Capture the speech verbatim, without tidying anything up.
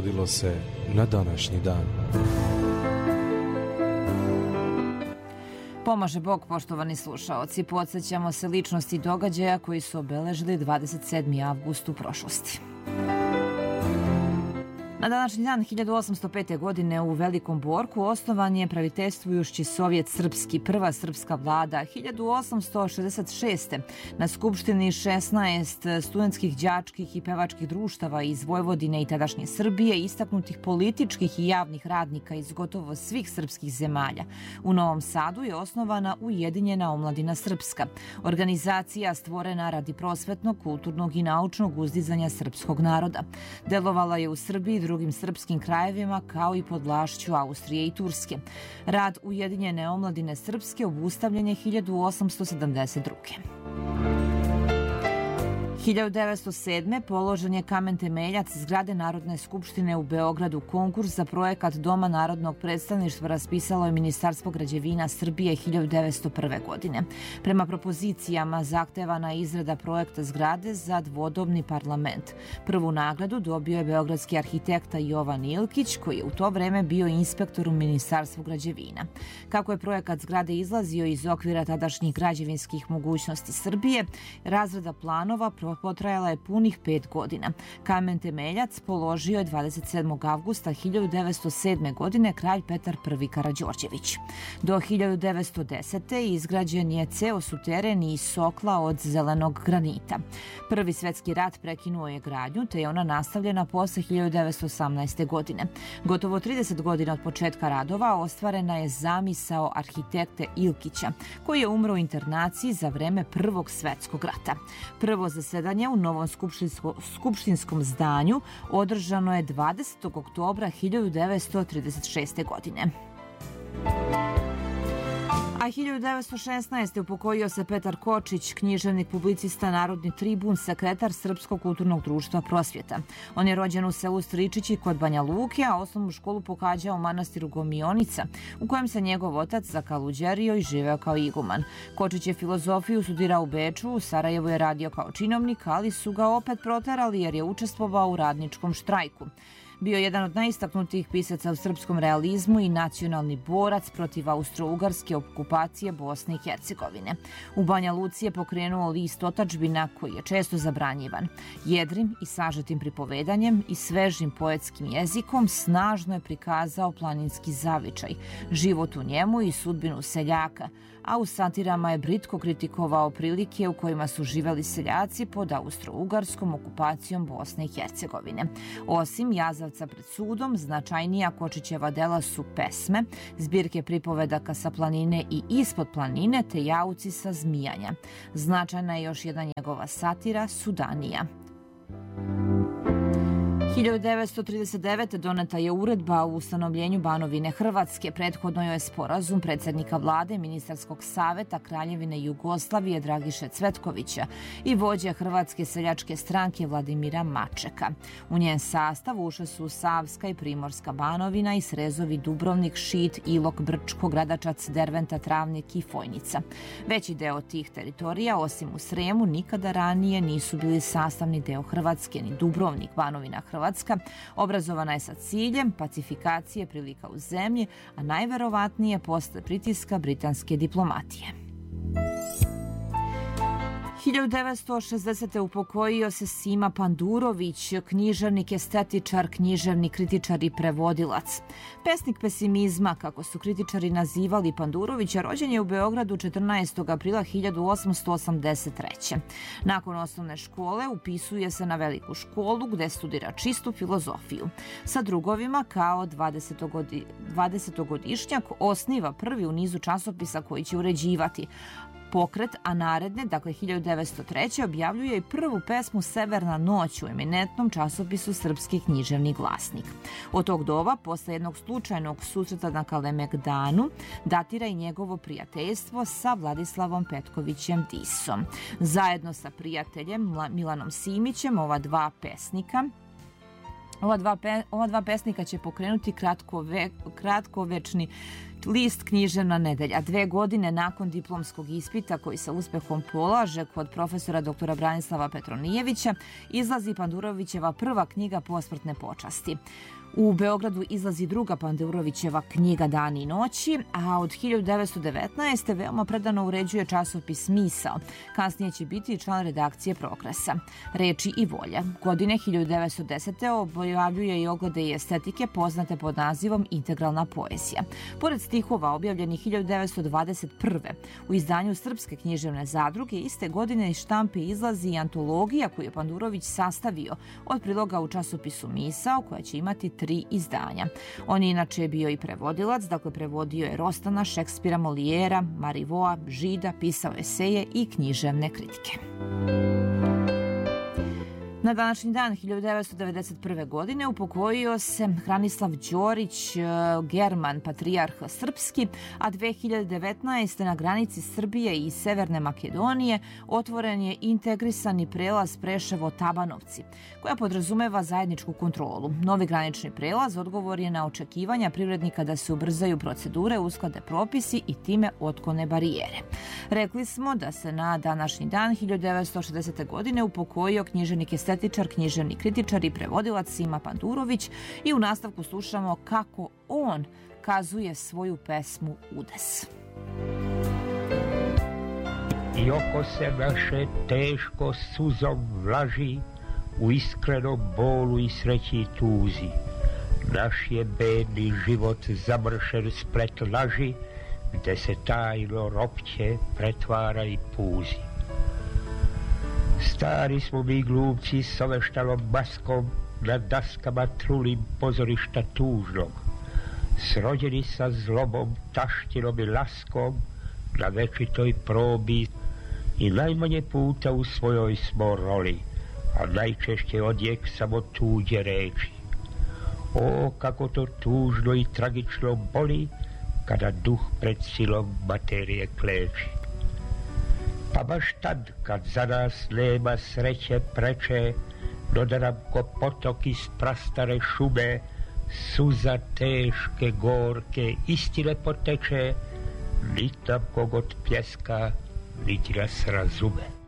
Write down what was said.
dogodilo se na današnji dan. Pomaže Bog, poštovani slušaoci. Podsjećamo se ličnosti događaja koji su obeležili dvadeset sedmi avgust u prošlosti. Na današnji dan hiljadu osamsto pete. godine u Velikom Borku osnovan je praviteljstvujući Sovjet srpski, prva srpska vlada. hiljadu osamsto šezdeset šeste. na Skupštini šesnaest studentskih, đačkih i pevačkih društava iz Vojvodine i tadašnje Srbije, istaknutih političkih i javnih radnika iz gotovo svih srpskih zemalja. U Novom Sadu je osnovana Ujedinjena omladina srpska, organizacija stvorena radi prosvetnog, kulturnog i naučnog uzdizanja srpskog naroda. Delovala je u Srbiji, drugim srpskim krajevima, kao i pod vlašću Austrije i Turske. Rad Ujedinjene omladine srpske obustavljen je hiljadu osamsto sedamdeset druge. hiljadu devetsto sedme. položen je kamen temeljac zgrade Narodne skupštine u Beogradu. Konkurs za projekat Doma narodnog predstavništva raspisalo je Ministarstvo građevina Srbije hiljadu devetsto prve. godine. Prema propozicijama zahtevana je izrada projekta zgrade za dvodobni parlament. Prvu nagradu dobio je beogradski arhitekta Jovan Ilkić, koji je u to vreme bio inspektor u Ministarstvu građevina. Kako je projekat zgrade izlazio iz okvira tadašnjih građevinskih mogućnosti Srbije, razrada planova potrajala je punih pet godina. Kamen temeljac položio je dvadeset sedmog avgusta hiljadu devetsto sedme. godine kralj Petar prvi. Karađorđević. Do hiljadu devetsto desete. izgrađen je ceo suteren iz sokla od zelenog granita. Prvi svetski rat prekinuo je gradnju, te je ona nastavljena posle hiljadu devetsto osamnaeste. godine. Gotovo trideset godina od početka radova ostvarena je zamisao arhitekte Ilkića, koji je umro u internaciji za vreme Prvog svetskog rata. Prvo zasedanje u novom skupštinsko, skupštinskom zdanju održano je dvadesetog oktobra hiljadu devetsto trideset šeste. godine. A hiljadu devetsto šesnaeste. upokojio se Petar Kočić, književnik, publicista, narodni tribun, sekretar Srpskog kulturnog društva Prosvjeta. On je rođen u selu Stričići kod Banja Luke, a osnovnu školu pohađao u manastiru Gomionica, u kojem se njegov otac zakaluđerio i živeo kao iguman. Kočić je filozofiju studirao u Beču, u Sarajevu je radio kao činovnik, ali su ga opet proterali jer je učestvovao u radničkom štrajku. Bio je jedan od najistaknutijih pisaca u srpskom realizmu i nacionalni borac protiv austro-ugarske okupacije Bosne i Hercegovine. U Banja Luci je pokrenuo list Otadžbina, koji je često zabranjivan. Jedrim i sažetim pripovedanjem i svežim poetskim jezikom snažno je prikazao planinski zavičaj, život u njemu i sudbinu seljaka, a u satirama je britko kritikovao prilike u kojima su živeli seljaci pod austro-ugarskom okupacijom Bosne i Hercegovine. Osim Jazavca pred sudom, značajnija Kočićeva dela su pesme, zbirke pripovedaka sa planine i ispod planine, te Jauci sa zmijanja. Značajna je još jedna njegova satira, Sudanija. hiljadu devetsto trideset devete. doneta je uredba o ustanovljenju Banovine Hrvatske. Prethodno je sporazum predsjednika vlade, ministarskog saveta Kraljevine Jugoslavije Dragiše Cvetkovića i vođe Hrvatske seljačke stranke Vladimira Mačeka. U njen sastav ušle su Savska i Primorska Banovina i srezovi Dubrovnik, Šid, Ilok, Brčko, Gradačac, Derventa, Travnik i Fojnica. Veći deo tih teritorija, osim u Sremu, nikada ranije nisu bili sastavni deo Hrvatske, ni Dubrovnik, Banovina Hrvatska. Obrazovana je sa ciljem pacifikacije prilika u zemlji, a najverovatnije posle pritiska britanske diplomatije. hiljadu devetsto šezdesete. upokojio se Sima Pandurović, književnik, estetičar, književnik, kritičar i prevodilac. Pesnik pesimizma, kako su kritičari nazivali Pandurovića, rođen je u Beogradu četrnaestog aprila hiljadu osamsto osamdeset treće. Nakon osnovne škole upisuje se na Veliku školu gde studira čistu filozofiju. Sa drugovima kao dvadesetogodišnjak osniva prvi u nizu časopisa koji će uređivati pokret, a naredne, dakle hiljadu devetsto treće. objavljuje i prvu pesmu Severna noć u eminentnom časopisu Srpski književni glasnik. Od tog doba, posle jednog slučajnog susreta na Kalemegdanu, datira i njegovo prijateljstvo sa Vladislavom Petkovićem Disom. Zajedno sa prijateljem Milanom Simićem, ova dva pesnika Ova dva, pe, ova dva pesnika će pokrenuti kratko ve, kratkovečni List Književna nedelja. Dve godine nakon diplomskog ispita koji se uspehom polaže kod profesora doktora Branislava Petronijevića, izlazi Pandurovićeva prva knjiga posmrtne počasti. U Beogradu izlazi druga Pandurovićeva knjiga Dani i noći, a od hiljadu devetsto devetnaeste. veoma predano uređuje časopis Misao. Kasnije će biti član redakcije Progresa. Reči i volja. Godine hiljadu devetsto desete. objavljuje i oglede i estetike poznate pod nazivom Integralna poezija. Pored stihova objavljenih hiljadu devetsto dvadeset prve. u izdanju Srpske književne zadruge iste godine iz štampe izlazi i antologija koju je Pandurović sastavio od priloga u časopisu Misao, koja će imati tri izdanja. On je inače bio i prevodilac, dakle prevodio je Rostana, Šekspira, Molijera, Marivoa, Žida, pisao eseje i književne kritike. Na današnji dan hiljadu devetsto devedeset prve. godine upokojio se Hranislav Đorić, German, patrijarh srpski, a dve hiljade devetnaeste. na granici Srbije i Severne Makedonije otvoren je integrisani prelaz Preševo-Tabanovci, koja podrazumeva zajedničku kontrolu. Novi granični prelaz odgovor je na očekivanja privrednika da se ubrzaju procedure, usklade propisi i time otklone barijere. Rekli smo da se na današnji dan hiljadu devetsto šezdesete. godine upokojio književnik estetičar, književni kritičar i prevodilac Sima Pandurović i u nastavku slušamo kako on kazuje svoju pesmu Udes. I oko se naše teško suzom vlaži, u iskrenom bolu i sreći i tuzi. Naš je bedni život zamršen splet laži, gde se tajno ropće pretvara i puzi. Stari smo mi glumci s oveštalom maskom, na daskama trulim pozorišta tužnog, srođeni sa zlobom, taštinom i laskom, na večitoj probi i najmanje puta u svojoj smo roli, a najčešće odjek samo tuđe reči. O, kako to tužno i tragično boli, kada duh pred silom materije kleči. Pa baš tad, kad za nas nema sreće preče, no da nam ko potok iz prastare šume, suza teške, gorke, istine poteče, nit nam kog od pljeska, niti nas razume.